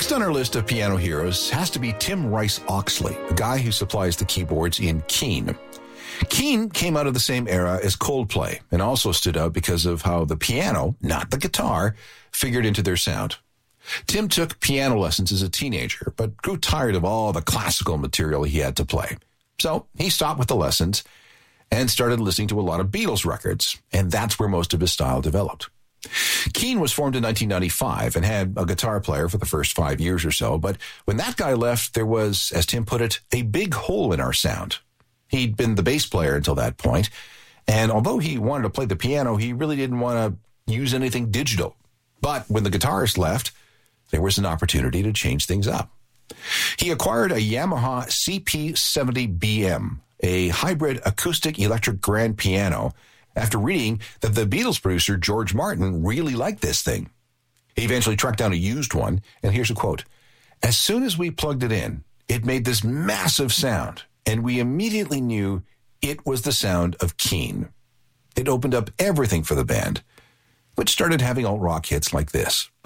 Next on our list of piano heroes has to be Tim Rice-Oxley, the guy who supplies the keyboards in Keane. Keane came out of the same era as Coldplay and also stood out because of how the piano, not the guitar, figured into their sound. Tim took piano lessons as a teenager, but grew tired of all the classical material he had to play. So he stopped with the lessons and started listening to a lot of Beatles records, and that's where most of his style developed. Keane was formed in 1995 and had a guitar player for the first 5 years or so, but when that guy left, there was, as Tim put it, a big hole in our sound. He'd been the bass player until that point, and although he wanted to play the piano, he really didn't want to use anything digital. But when the guitarist left, there was an opportunity to change things up. He acquired a Yamaha CP70BM, a hybrid acoustic electric grand piano, after reading that the Beatles producer George Martin really liked this thing. He eventually tracked down a used one, and here's a quote. "As soon as we plugged it in, it made this massive sound, and we immediately knew it was the sound of Keane. It opened up everything for the band, which started having alt-rock hits like this."